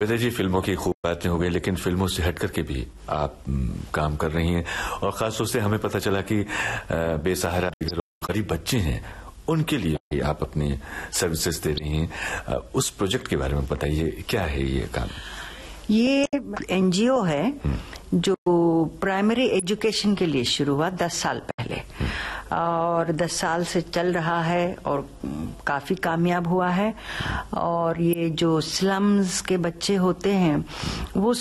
श्वेता जी, फिल्मों की खूब बातें हो गई, लेकिन फिल्मों से हट करके भी आप काम कर रही हैं, और खासतौर से हमें पता चला कि बेसहारा गरीब बच्चे हैं, उनके लिए आप अपनी सर्विसेज दे रही हैं। उस प्रोजेक्ट के बारे में बताइए, क्या है ये काम? ये एनजीओ है जो प्राइमरी एजुकेशन के लिए शुरू हुआ 10 साल पहले, और 10 साल से चल रहा है और काफी कामयाब हुआ है। और ये जो स्लम्स के बच्चे होते हैं वो